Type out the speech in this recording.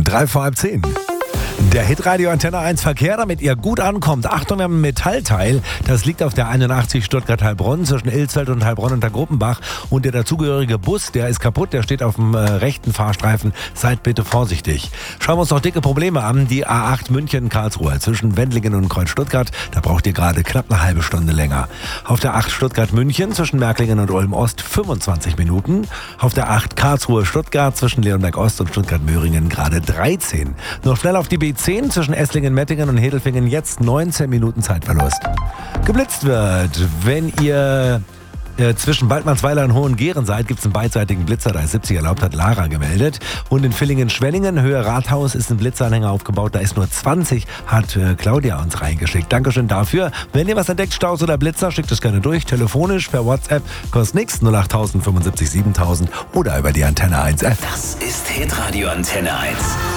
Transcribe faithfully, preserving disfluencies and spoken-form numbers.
Drei vor halb zehn. Der Hitradio Antenne eins Verkehr, damit ihr gut ankommt. Achtung, wir haben ein Metallteil. Das liegt auf der einundachtzig Stuttgart-Heilbronn zwischen Ilsfeld und Heilbronn unter Gruppenbach. Und der dazugehörige Bus, der ist kaputt. Der steht auf dem äh, rechten Fahrstreifen. Seid bitte vorsichtig. Schauen wir uns noch dicke Probleme an. Die A acht München-Karlsruhe zwischen Wendlingen und Kreuz-Stuttgart. Da braucht ihr gerade knapp eine halbe Stunde länger. Auf der acht Stuttgart-München zwischen Märklingen und Ulm-Ost fünfundzwanzig Minuten. Auf der acht Karlsruhe-Stuttgart zwischen Leonberg-Ost und Stuttgart-Möhringen gerade dreizehn. Noch schnell auf die B zehn zwischen Esslingen, Mettingen und Hedelfingen jetzt neunzehn Minuten Zeitverlust. Geblitzt wird, wenn ihr äh, zwischen Waldmannsweiler und Hohengehren seid, gibt es einen beidseitigen Blitzer, da ist siebzig erlaubt, hat Lara gemeldet. Und in Villingen-Schwenningen, Höhe Rathaus, ist ein Blitzanhänger aufgebaut, da ist nur zwanzig, hat äh, Claudia uns reingeschickt. Dankeschön dafür. Wenn ihr was entdeckt, Staus oder Blitzer, schickt es gerne durch, telefonisch, per WhatsApp, kostet nichts, null acht null null fünfundsiebzig siebentausend oder über die Antenne eins App. Das ist Hitradio Antenne eins.